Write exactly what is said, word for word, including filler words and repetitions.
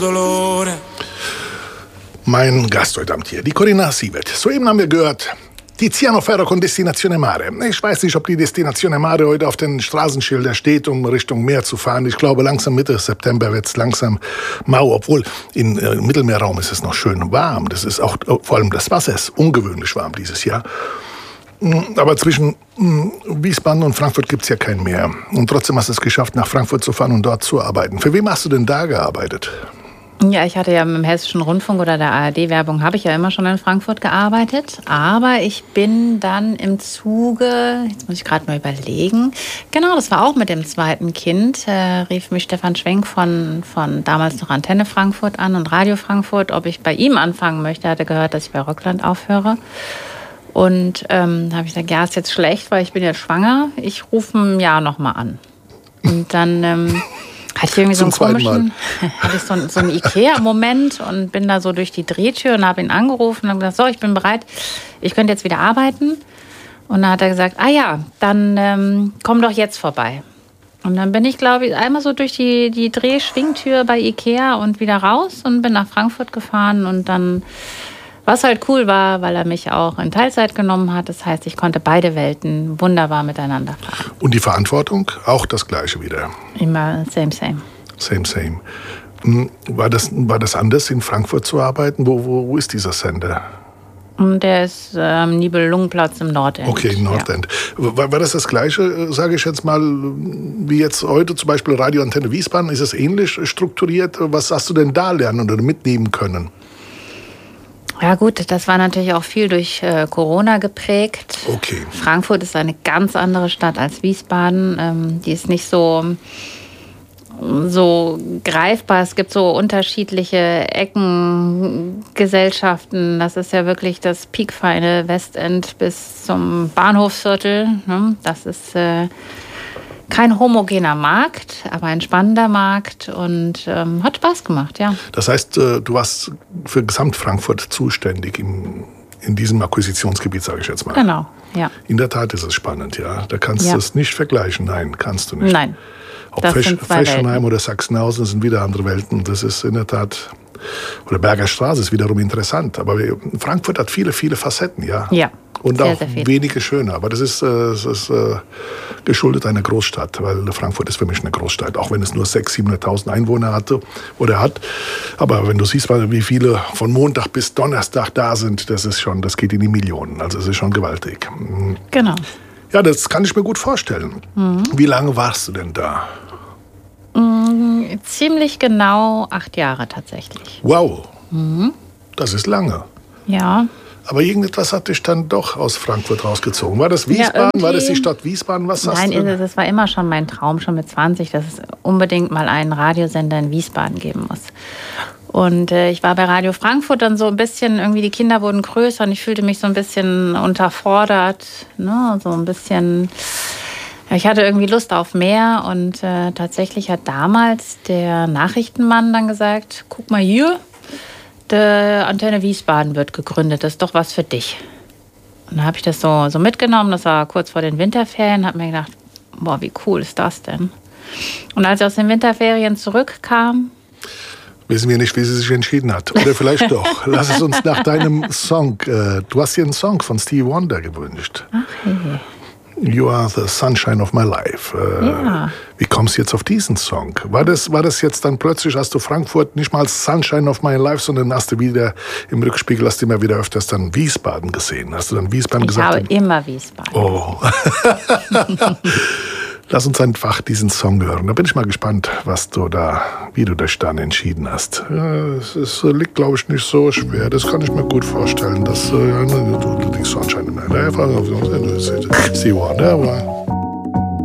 Mein Gast heute Abend hier, die Corinna Sievert. Soeben haben wir gehört, Tiziano Ferro con Destinazione Mare. Ich weiß nicht, ob die Destinazione Mare heute auf den Straßenschildern steht, um Richtung Meer zu fahren. Ich glaube, langsam Mitte September wird es langsam mau, obwohl in, äh, im Mittelmeerraum ist es noch schön warm. Das ist auch, vor allem das Wasser ist ungewöhnlich warm dieses Jahr. Aber zwischen mh, Wiesbaden und Frankfurt gibt es ja kein Meer. Und trotzdem hast du es geschafft, nach Frankfurt zu fahren und dort zu arbeiten. Für wen hast du denn da gearbeitet? Ja, ich hatte ja im Hessischen Rundfunk oder der A R D-Werbung habe ich ja immer schon in Frankfurt gearbeitet. Aber ich bin dann im Zuge, jetzt muss ich gerade mal überlegen, genau, das war auch mit dem zweiten Kind, äh, rief mich Stefan Schwenk von, von damals noch Antenne Frankfurt an und Radio Frankfurt, ob ich bei ihm anfangen möchte. Er hatte gehört, dass ich bei Rockland aufhöre. Und ähm, da habe ich gesagt, ja, ist jetzt schlecht, weil ich bin jetzt schwanger. Ich rufe ein Jahr nochmal an. Und dann... Ähm, hatte ich irgendwie so einen komischen, hatte ich so, so einen Ikea-Moment und bin da so durch die Drehtür und habe ihn angerufen und habe gesagt, so, ich bin bereit, ich könnte jetzt wieder arbeiten. Und dann hat er gesagt, ah ja, dann ähm, komm doch jetzt vorbei. Und dann bin ich, glaube ich, einmal so durch die, die Drehschwingtür bei Ikea und wieder raus und bin nach Frankfurt gefahren und dann... Was halt cool war, weil er mich auch in Teilzeit genommen hat. Das heißt, ich konnte beide Welten wunderbar miteinander fahren. Und die Verantwortung? Auch das Gleiche wieder? Immer same, same. Same, same. War das, war das anders, in Frankfurt zu arbeiten? Wo, wo, wo ist dieser Sender? Der ist am ähm, Nibelungenplatz im Nordend. Okay, im Nordend. Ja. War, war das das Gleiche, sage ich jetzt mal, wie jetzt heute zum Beispiel Radioantenne Wiesbaden? Ist es ähnlich strukturiert? Was hast du denn da lernen oder mitnehmen können? Ja gut, das war natürlich auch viel durch äh, Corona geprägt. Okay. Frankfurt ist eine ganz andere Stadt als Wiesbaden. Ähm, die ist nicht so, so greifbar. Es gibt so unterschiedliche Ecken, Gesellschaften. Das ist ja wirklich das piekfeine Westend bis zum Bahnhofsviertel. Ne? Das ist... Äh, Kein homogener Markt, aber ein spannender Markt und ähm, hat Spaß gemacht, ja. Das heißt, du warst für Gesamt-Frankfurt zuständig im, in diesem Akquisitionsgebiet, sage ich jetzt mal. Genau, ja. In der Tat ist es spannend, ja. Da kannst ja. du es nicht vergleichen, nein, kannst du nicht. Nein, Ob das Fesch, sind zwei Feschenheim Welten. oder Sachsenhausen sind wieder andere Welten. Das ist in der Tat... Oder Berger Straße ist wiederum interessant. Aber Frankfurt hat viele, viele Facetten, ja. Ja. Und sehr, auch sehr wenige schöne. Aber das ist, äh, das ist äh, geschuldet einer Großstadt, weil Frankfurt ist für mich eine Großstadt. Auch wenn es nur sechshunderttausend, siebenhunderttausend Einwohner hatte oder hat. Aber wenn du siehst, wie viele von Montag bis Donnerstag da sind, das ist schon, das geht in die Millionen. Also es ist schon gewaltig. Genau. Ja, das kann ich mir gut vorstellen. Mhm. Wie lange warst du denn da? Mhm, ziemlich genau acht Jahre tatsächlich. Wow. Mhm. Das ist lange. Ja. Aber irgendetwas hat dich dann doch aus Frankfurt rausgezogen. War das Wiesbaden? Ja, war das die Stadt Wiesbaden? Was hast Nein, du? das war immer schon mein Traum, schon mit zwanzig, dass es unbedingt mal einen Radiosender in Wiesbaden geben muss. Und äh, ich war bei Radio Frankfurt dann so ein bisschen, irgendwie die Kinder wurden größer und ich fühlte mich so ein bisschen unterfordert, ne? So ein bisschen... Ich hatte irgendwie Lust auf mehr und äh, tatsächlich hat damals der Nachrichtenmann dann gesagt, guck mal hier, der Antenne Wiesbaden wird gegründet, das ist doch was für dich. Und dann habe ich das so, so mitgenommen, das war kurz vor den Winterferien, habe mir gedacht, boah, wie cool ist das denn? Und als ich aus den Winterferien zurückkam... Wissen wir nicht, wie sie sich entschieden hat. Oder vielleicht doch. Lass es uns nach deinem Song, äh, du hast dir einen Song von Stevie Wonder gewünscht. Ach hey. You are the sunshine of my life. Äh, ja. Wie kommst du jetzt auf diesen Song? War das, war das jetzt dann plötzlich, hast du Frankfurt nicht mal als Sunshine of my life, sondern hast du wieder im Rückspiegel, hast du immer wieder öfters dann Wiesbaden gesehen? Hast du dann Wiesbaden ich gesagt? Ich habe immer Wiesbaden. Oh. Lass uns einfach diesen Song hören. Da bin ich mal gespannt, was du da, wie du dich dann entschieden hast. Ja, es ist, liegt, glaube ich, nicht so schwer. Das kann ich mir gut vorstellen, dass äh, du, du denkst, Sunshine in my life, See Wonder.